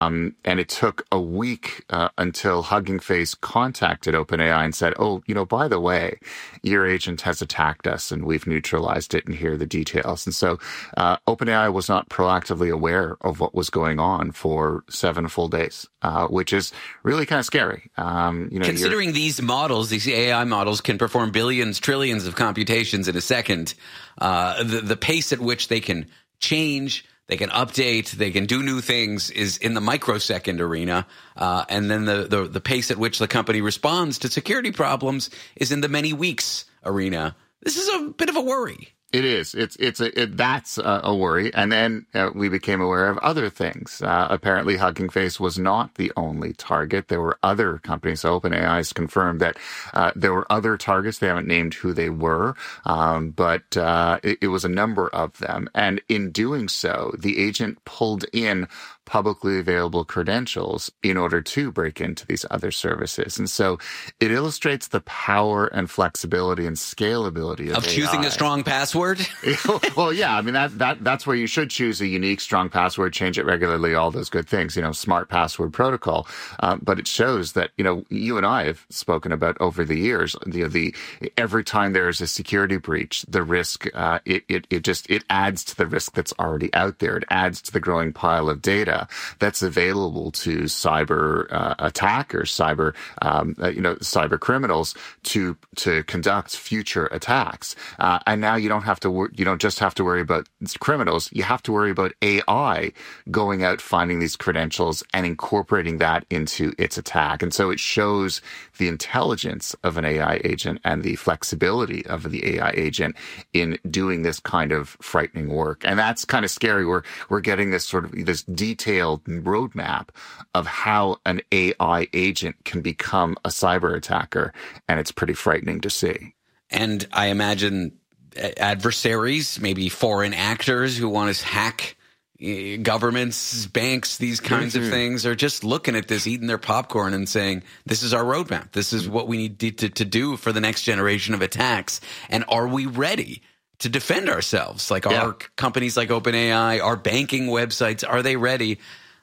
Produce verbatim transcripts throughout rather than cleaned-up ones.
Um, and it took a week uh, until Hugging Face contacted OpenAI and said, oh, you know, by the way, your agent has attacked us and we've neutralized it, and here are the details. And so uh, OpenAI was not proactively aware of what was going on for seven full days, uh, which is really kind of scary. Um, you know, Considering these models, these A I models can perform billions, trillions of computations in a second, uh, the, the pace at which they can change, they can update, they can do new things is in the microsecond arena. Uh, and then the, the, the pace at which the company responds to security problems is in the many weeks arena. This is a bit of a worry. It is. It's it's a it, that's a, a worry. And then uh, we became aware of other things. Uh, apparently, Hugging Face was not the only target. There were other companies. OpenAI has confirmed that uh, there were other targets. They haven't named who they were, um, but uh, it, it was a number of them. And in doing so, the agent pulled in publicly available credentials in order to break into these other services. And so it illustrates the power and flexibility and scalability of, of choosing A I. A strong password. Well, yeah, I mean, that, that, that's where you should choose a unique, strong password, change it regularly, all those good things, you know, smart password protocol. Um, but it shows that, you know, you and I have spoken about over the years, you know, the, every time there is a security breach, the risk, uh, it, it, it just, it adds to the risk that's already out there. It adds to the growing pile of data that's available to cyber uh, attackers, cyber, um, uh, you know, cyber criminals to to conduct future attacks. Uh, and now you don't have to wor- you don't just have to worry about criminals. You have to worry about A I going out, finding these credentials and incorporating that into its attack. And so it shows the intelligence of an A I agent and the flexibility of the A I agent in doing this kind of frightening work. And that's kind of scary. We're we're getting this sort of this detailed roadmap of how an A I agent can become a cyber attacker, and it's pretty frightening to see. And I imagine adversaries, maybe foreign actors who want to hack governments, banks, these kinds mm-hmm. of things, are just looking at this, eating their popcorn and saying, this is our roadmap. This is what we need to, to do for the next generation of attacks. And are we ready to defend ourselves? Like, yeah. Are companies like OpenAI, our banking websites, are they ready?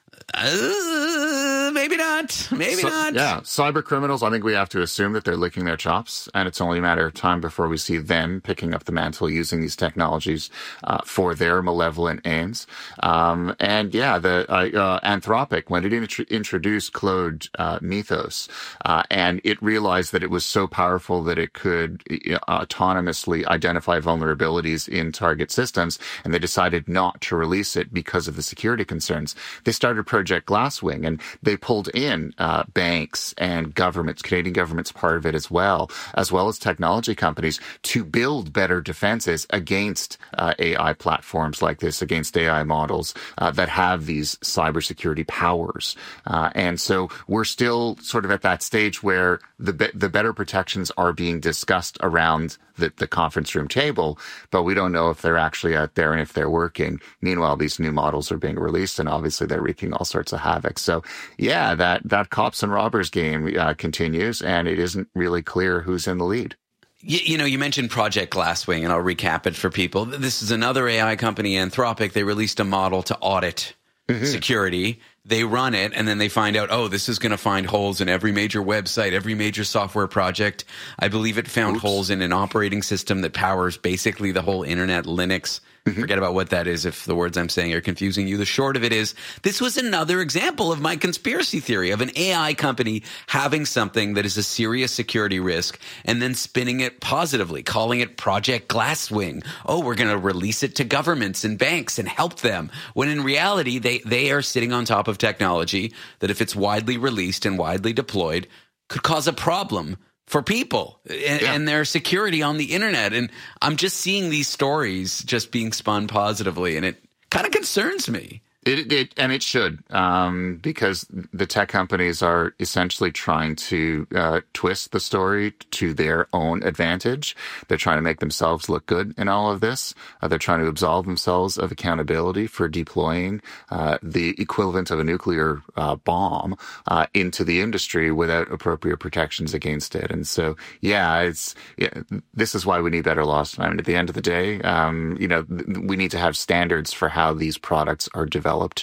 Uh, maybe not. Maybe so, not. Yeah. Cyber criminals, I think we have to assume that they're licking their chops, and it's only a matter of time before we see them picking up the mantle, using these technologies uh, for their malevolent aims. Um, and yeah, the uh, uh, Anthropic, when it int- introduced Claude uh, Mythos, uh, and it realized that it was so powerful that it could uh, autonomously identify vulnerabilities in target systems, and they decided not to release it because of the security concerns. They started Project Glasswing, and they pulled in uh, banks and governments, Canadian government's part of it as well, as well as technology companies, to build better defenses against uh, A I platforms like this, against A I models uh, that have these cybersecurity powers. Uh, and so we're still sort of at that stage where the be- the better protections are being discussed around the, the conference room table, but we don't know if they're actually out there and if they're working. Meanwhile, these new models are being released, and obviously they're wreaking all sorts of havoc. So yeah, that, that cops and robbers game uh, continues, and it isn't really clear who's in the lead. You, you know, you mentioned Project Glasswing, and I'll recap it for people. This is another A I company, Anthropic. They released a model to audit mm-hmm. security. They run it, and then they find out, oh, this is going to find holes in every major website, every major software project. I believe it found Oops. holes in an operating system that powers basically the whole internet, Linux. Mm-hmm. Forget about what that is if the words I'm saying are confusing you. The short of it is, this was another example of my conspiracy theory of an A I company having something that is a serious security risk and then spinning it positively, calling it Project Glasswing. Oh, we're going to release it to governments and banks and help them. When in reality, they, they are sitting on top of technology that, if it's widely released and widely deployed, could cause a problem for people and, yeah. and their security on the internet. And I'm just seeing these stories just being spun positively, and it kind of concerns me. It, it and it should, um, because the tech companies are essentially trying to uh, twist the story to their own advantage. They're trying to make themselves look good in all of this. Uh, they're trying to absolve themselves of accountability for deploying uh, the equivalent of a nuclear uh, bomb uh, into the industry without appropriate protections against it. And so, yeah, it's yeah, this is why we need better laws. I mean, at the end of the day, um, you know, we need to have standards for how these products are developed.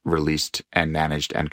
released and managed and